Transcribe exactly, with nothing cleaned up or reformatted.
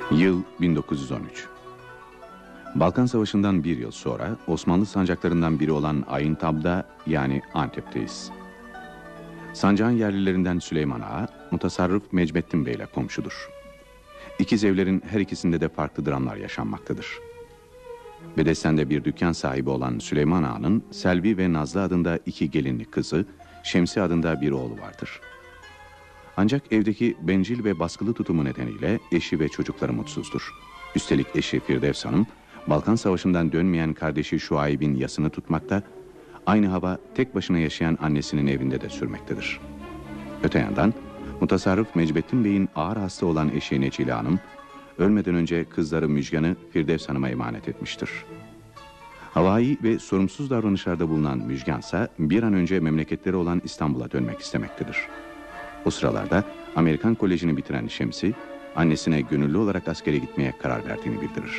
Yıl bin dokuz yüz on üç. Balkan Savaşı'ndan bir yıl sonra Osmanlı sancaklarından biri olan Ayıntab'da yani Antep'teyiz. Sancağın yerlilerinden Süleyman Ağa, mutasarrıf Mecmettin Bey ile komşudur. İkiz evlerin her ikisinde de farklı dramlar yaşanmaktadır. Bedesten'de bir dükkan sahibi olan Süleyman Ağa'nın Selvi ve Nazlı adında iki gelinli kızı, Şemsi adında bir oğlu vardır. Ancak evdeki bencil ve baskılı tutumu nedeniyle eşi ve çocukları mutsuzdur. Üstelik eşi Firdevs Hanım, Balkan Savaşı'ndan dönmeyen kardeşi Şuayb'in yasını tutmakta, aynı hava tek başına yaşayan annesinin evinde de sürmektedir. Öte yandan, mutasarrıf Mecmettin Bey'in ağır hasta olan eşi Necile Hanım, ölmeden önce kızları Müjgan'ı Firdevs Hanım'a emanet etmiştir. Havai ve sorumsuz davranışlarda bulunan Müjgan ise bir an önce memleketleri olan İstanbul'a dönmek istemektedir. O sıralarda Amerikan Koleji'ni bitiren Şemsi, annesine gönüllü olarak askere gitmeye karar verdiğini bildirir.